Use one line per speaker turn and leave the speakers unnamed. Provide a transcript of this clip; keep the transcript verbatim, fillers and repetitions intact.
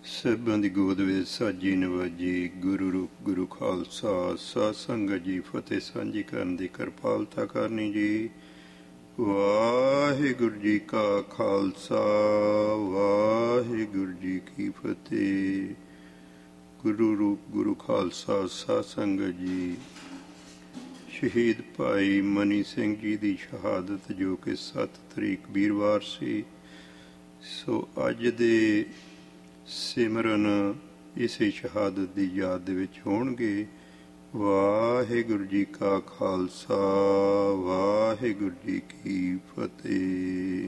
ਸਹਿਬਾਂ ਦੀ ਗੋਦ ਵਿੱਚ ਸਾਜੀ ਨਵਾਜੀ, ਗੁਰੂ ਰੂਪ ਗੁਰੂ ਖਾਲਸਾ, ਸਾਧ ਸੰਗਤ ਜੀ, ਫਤਿਹ ਸਾਂਝੀ ਕਰਨ ਦੀ ਕਿਰਪਾਲਤਾ ਕਰਨੀ ਜੀ। ਵਾਹਿਗੁਰੂ ਜੀ ਕਾ ਖਾਲਸਾ, ਵਾਹਿਗੁਰੂ ਜੀ ਕੀ ਫਤਿਹ। ਗੁਰੂ ਰੂਪ ਗੁਰੂ ਖਾਲਸਾ, ਸਾਧ ਸੰਗਤ ਜੀ, ਸ਼ਹੀਦ ਭਾਈ ਮਨੀ ਸਿੰਘ ਜੀ ਦੀ ਸ਼ਹਾਦਤ ਜੋ ਕਿ ਸੱਤ ਤਰੀਕ ਵੀਰਵਾਰ ਸੀ, ਸੋ ਅੱਜ ਦੇ ਸਿਮਰਨ ਇਸੇ ਸ਼ਹਾਦਤ ਦੀ ਯਾਦ ਦੇ ਵਿੱਚ ਹੋਣਗੇ। ਵਾਹਿਗੁਰੂ ਜੀ ਕਾ ਖਾਲਸਾ, ਵਾਹਿਗੁਰੂ ਜੀ ਕੀ ਫਤਿਹ।